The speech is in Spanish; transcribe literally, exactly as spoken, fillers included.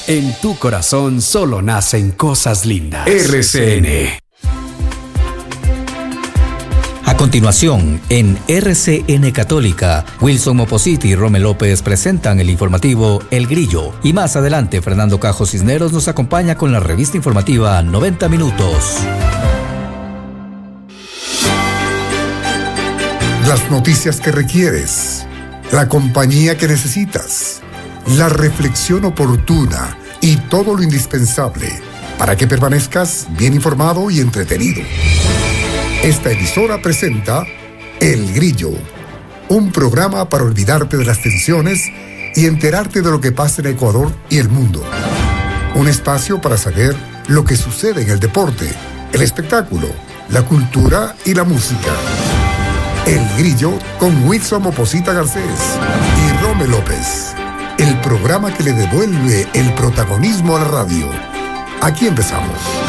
En tu corazón solo nacen cosas lindas. R C N. A continuación, en R C N Católica, Wilson Mopositi y Rome López presentan el informativo El Grillo. Y más adelante, Fernando Cajo Cisneros nos acompaña con la revista informativa noventa minutos. Las noticias que requieres, la compañía que necesitas, la reflexión oportuna y todo lo indispensable para que permanezcas bien informado y entretenido. Esta emisora presenta El Grillo, un programa para olvidarte de las tensiones y enterarte de lo que pasa en Ecuador y el mundo. Un espacio para saber lo que sucede en el deporte, el espectáculo, la cultura y la música. El Grillo con Wilson Moposita Garcés y Rome López. El programa que le devuelve el protagonismo a la radio. Aquí empezamos.